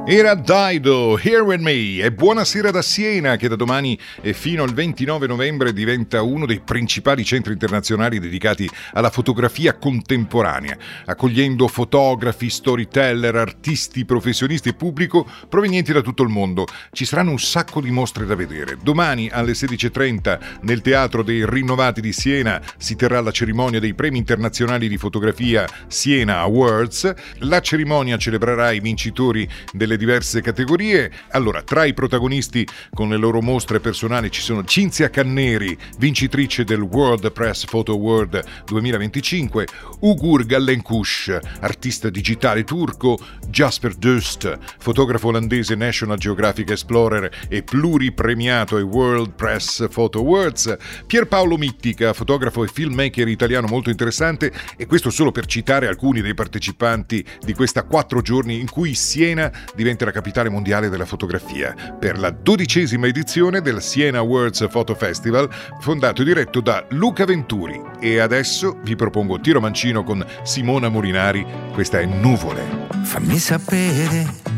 Era Dido, Here With Me, e buonasera da Siena, che da domani e fino al 29 novembre diventa uno dei principali centri internazionali dedicati alla fotografia contemporanea, accogliendo fotografi, storyteller, artisti, professionisti e pubblico provenienti da tutto il mondo. Ci saranno un sacco di mostre da vedere. Domani alle 16:30 nel Teatro dei Rinnovati di Siena si terrà la cerimonia dei premi internazionali di fotografia Siena Awards. La cerimonia celebrerà i vincitori delle diverse categorie. Allora, tra i protagonisti con le loro mostre personali ci sono Cinzia Canneri, vincitrice del World Press Photo Award 2025, Ugur Gallenkush, artista digitale turco, Jasper Dust, fotografo olandese National Geographic Explorer e pluripremiato ai World Press Photo Awards, Pierpaolo Mittica, fotografo e filmmaker italiano molto interessante, e questo solo per citare alcuni dei partecipanti di questa 4 giorni in cui Siena diventa la capitale mondiale della fotografia, per la 12ª edizione del Siena Awards Photo Festival, fondato e diretto da Luca Venturi. E adesso vi propongo Tiro Mancino con Simona Molinari. Questa è Nuvole. Fammi sapere